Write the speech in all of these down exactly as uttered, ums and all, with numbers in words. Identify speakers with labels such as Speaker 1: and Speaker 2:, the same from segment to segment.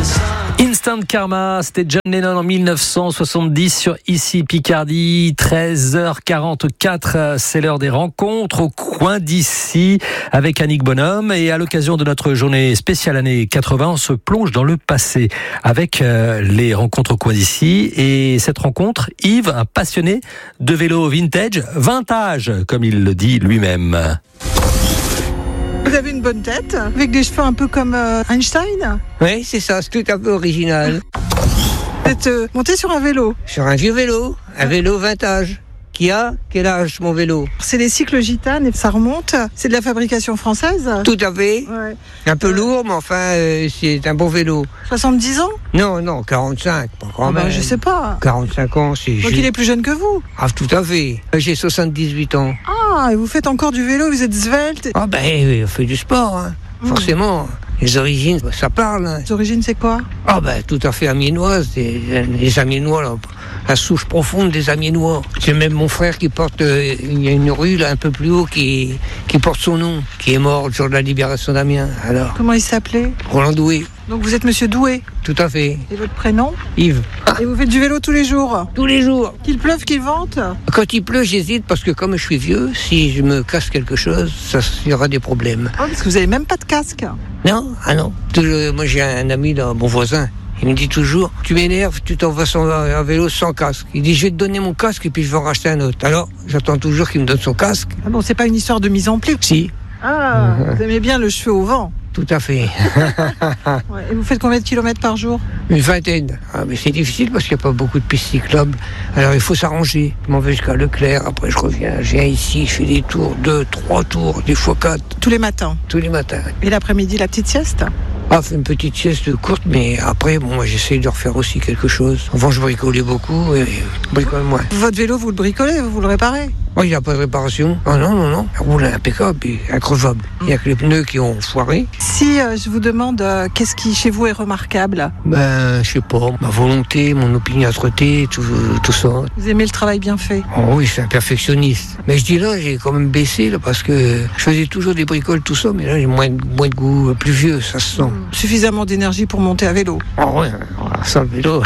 Speaker 1: Instant Karma, c'était John Lennon en dix-neuf cent soixante-dix sur Ici Picardie, treize heures quarante-quatre, c'est l'heure des rencontres au coin d'ici avec Annick Bonhomme, et à l'occasion de notre journée spéciale année quatre-vingts, on se plonge dans le passé avec euh, les rencontres au coin d'ici, et cette rencontre, Yves, un passionné de vélo vintage, vintage comme il le dit lui-même.
Speaker 2: Vous avez une bonne tête, avec des cheveux un peu comme euh, Einstein.
Speaker 3: Oui, c'est ça, c'est tout un peu original.
Speaker 2: Vous êtes euh, monté sur un vélo.
Speaker 3: Sur un vieux vélo, un vélo vintage. Qui a quel âge mon vélo?
Speaker 2: C'est les cycles gitanes et ça remonte. C'est de la fabrication française.
Speaker 3: Tout à fait.
Speaker 2: Ouais.
Speaker 3: Un peu lourd, mais enfin, euh, c'est un bon vélo.
Speaker 2: soixante-dix ans?
Speaker 3: Non, non, quarante-cinq, pas quand
Speaker 2: Ah
Speaker 3: même.
Speaker 2: bah, je sais pas.
Speaker 3: quarante-cinq ans, c'est...
Speaker 2: Donc
Speaker 3: j'ai-
Speaker 2: il est plus jeune que vous.
Speaker 3: Ah, tout à fait. J'ai soixante-dix-huit ans.
Speaker 2: Ah, et vous faites encore du vélo, vous êtes svelte.
Speaker 3: Ah ben, oui, on fait du sport, hein.
Speaker 2: Mmh.
Speaker 3: Forcément. Les origines, ça parle. Hein.
Speaker 2: Les origines, c'est quoi?
Speaker 3: Ah ben, tout à fait amiénoise, des, des Amiénois, là, la souche profonde des Amiénois. C'est même mon frère qui porte, euh, il y a une rue là un peu plus haut qui, qui porte son nom, qui est mort le jour de la libération d'Amiens. Alors,
Speaker 2: Comment il s'appelait?
Speaker 3: Roland Doué,
Speaker 2: Donc vous êtes monsieur Doué.
Speaker 3: tout à fait.
Speaker 2: Et votre prénom?
Speaker 3: Yves,
Speaker 2: Et vous faites du vélo tous les jours?
Speaker 3: tous les jours.
Speaker 2: Qu'il pleuve, qu'il vente?
Speaker 3: Quand il pleut, j'hésite parce que comme je suis vieux, si je me casse quelque chose, ça il y aura des problèmes.
Speaker 2: Ah, parce que vous avez même pas de casque.
Speaker 3: Non, ah non. Toujours, moi j'ai un ami, là, mon voisin. Il me dit toujours, tu m'énerves, tu t'en vas sur un vélo sans casque. Il dit, je vais te donner mon casque et puis je vais en racheter un autre. Alors, j'attends toujours qu'il me donne son casque.
Speaker 2: Ah bon, c'est pas une histoire de mise en pli.
Speaker 3: Si,
Speaker 2: Ah, vous aimez bien le cheveu au vent.
Speaker 3: tout à fait.
Speaker 2: Ouais. Et vous faites combien de kilomètres par jour?
Speaker 3: Une vingtaine. Ah, mais c'est difficile parce qu'il n'y a pas beaucoup de pistes cyclables. Alors il faut s'arranger. Je m'en vais jusqu'à Leclerc, après je reviens. Je viens ici, je fais des tours, deux, trois tours, des fois quatre,
Speaker 2: Tous les matins.
Speaker 3: tous les matins.
Speaker 2: Et l'après-midi, la petite sieste?
Speaker 3: Ah, fait une petite sieste courte, mais après, bon, moi j'essaye de refaire aussi quelque chose. Avant, je bricolais beaucoup et je bricole moins.
Speaker 2: Votre vélo, vous le bricolez, vous le réparez?
Speaker 3: Moi, il n'y a pas de réparation. Ah non, non, non. Il roule impeccable et increvable. Il n'y a que les pneus qui ont foiré.
Speaker 2: Si euh, je vous demande euh, qu'est-ce qui chez vous est remarquable?
Speaker 3: Ben, je sais pas, ma volonté, mon opiniâtreté, tout, tout ça.
Speaker 2: Vous aimez le travail bien fait?
Speaker 3: Oh oui, je suis un perfectionniste. Mais je dis là, j'ai quand même baissé là, parce que je faisais toujours des bricoles, tout ça, mais là, j'ai moins, moins de goût, plus vieux, ça se sent.
Speaker 2: Suffisamment d'énergie pour monter à vélo.
Speaker 3: Oh ouais, ça, le vélo,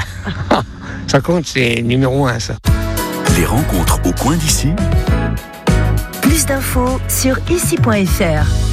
Speaker 3: ça compte, c'est numéro un, ça.
Speaker 4: Les rencontres au coin d'ici.
Speaker 5: Plus d'infos sur ici point f r.